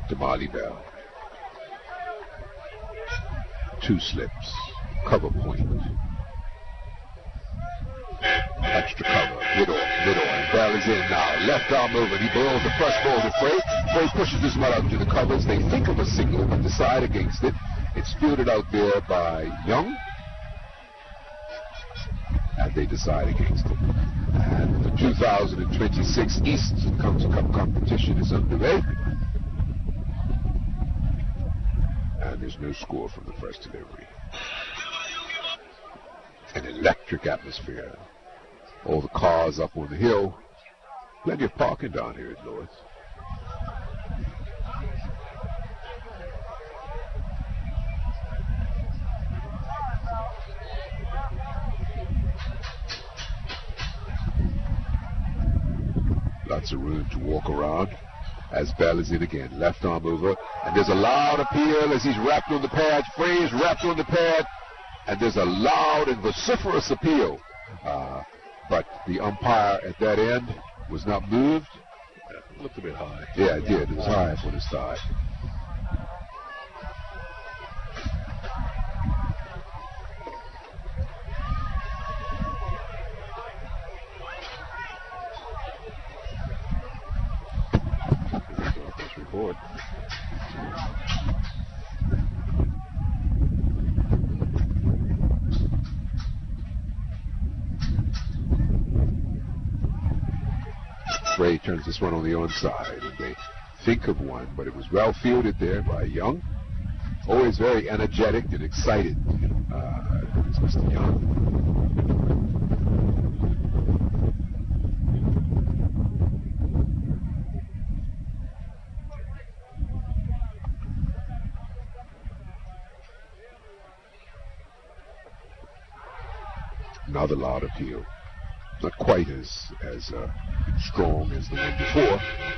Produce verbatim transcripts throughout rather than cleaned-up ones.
Damali Bell. Two slips. Cover point. Extra cover. Mid on. Mid on. Bell is in now. Left arm over. He balls the first ball to Frey. Frey pushes this one out to the covers. They think of a single but decide against it. It's fielded out there by Young. And they decide against it. And the two thousand twenty-six East Council Cup competition is underway. And there's no score from the first delivery. An electric atmosphere. All the cars up on the hill. Plenty of parking down here at Lord's. Lots of room to walk around as Bell is in again. Left arm over. And there's a loud appeal as he's wrapped on the pad. Frey is wrapped on the pad. And there's a loud and vociferous appeal. Uh, but the umpire at that end was not moved. Yeah, it looked a bit high. Yeah, it did. It was high up on his thigh. Report. Frey turns this one on the onside, and they think of one, but it was well fielded there by Young. Always very energetic and excited. Uh, it's Mister Young. Another loud appeal. Not quite as as uh, strong as the one before.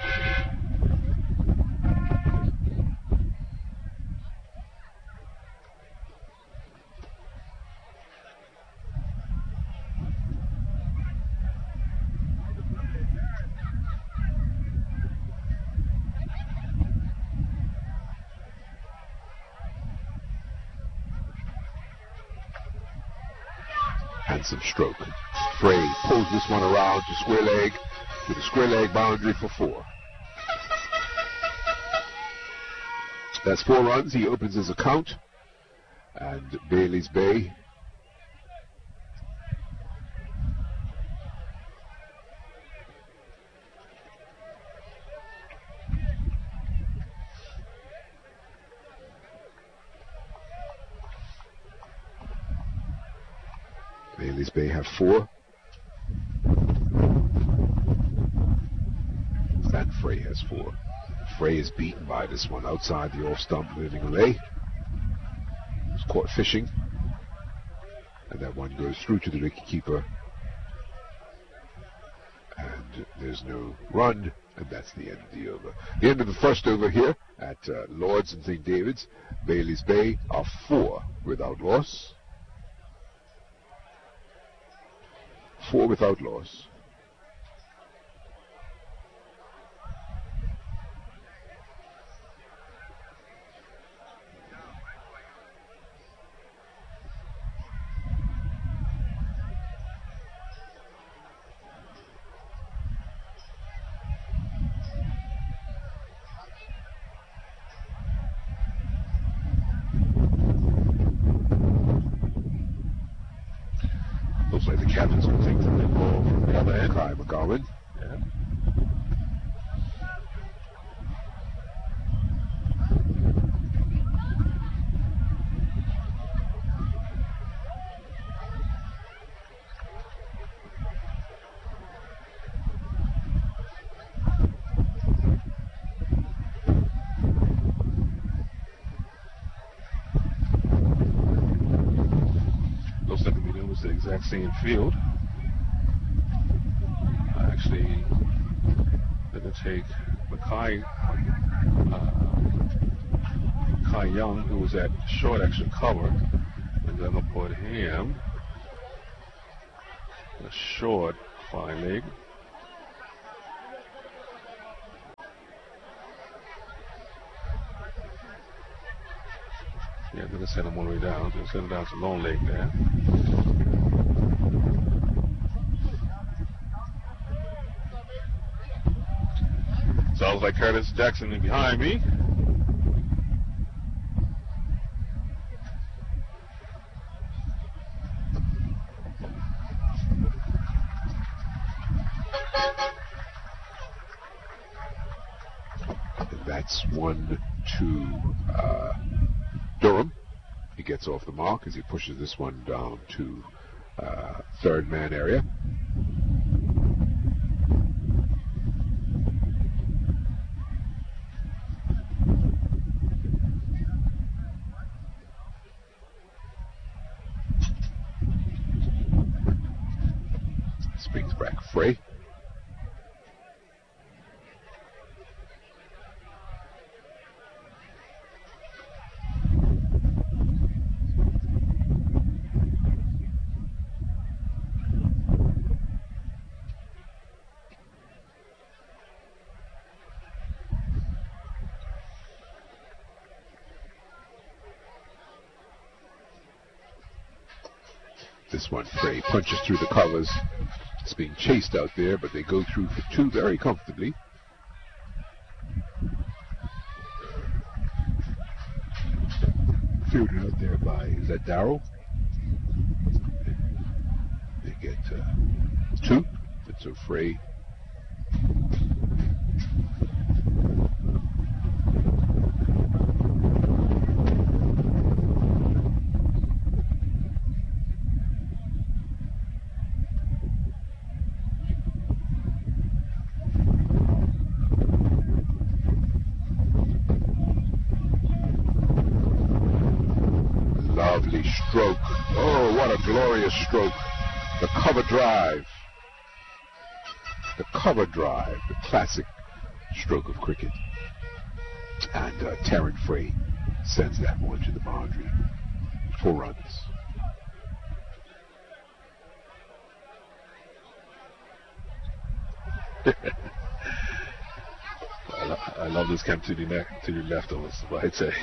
Handsome stroke. Frey pulls this one around to square leg, to the square leg boundary for four. That's four runs. He opens his account. And Bailey's Bay Bailey's Bay have four. And Frey has four. Frey is beaten by this one outside the off stump, moving away. He's caught fishing. And that one goes through to the wicketkeeper. And there's no run, and that's the end of the over. The end of the first over here at uh, Lord's and Saint David's. Bailey's Bay are four without loss. Four without loss. Looks like the captain's going to take the mid ball from the other end. Kai McGowan. Yeah. Looks like the was the exact same field. I actually going to take Makai, uh, Kai Young, who was at short extra cover, and then I'll put him a short fine leg. Yeah, I'm gonna send him all the way down. Just send him down to Long Lake there. Sounds like Curtis Jackson is behind me. That's one to uh, Durham. He gets off the mark as he pushes this one down to uh, third man area. Springs back Frey. This one, Frey punches through the covers. It's being chased out there, but they go through for two very comfortably. Fielded out there by, is that Darrell? They get uh, two. And so Frey stroke. Oh, what a glorious stroke. The cover drive. The cover drive. The classic stroke of cricket. And uh, Terran Frey sends that one to the boundary. Four runs. I, lo I love this camp to the, ne to the left of us, what I'd say.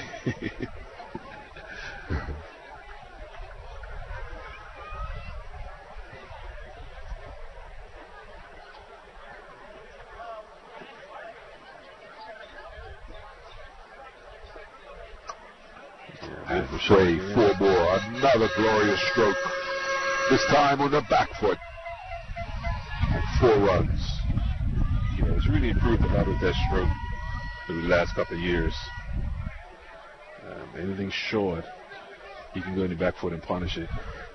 And Frey, four more, another glorious stroke. This time on the back foot. Four runs. You know, it's really improved a lot with that stroke over the last couple of years. Um, anything short, he can go in the back foot and punish it.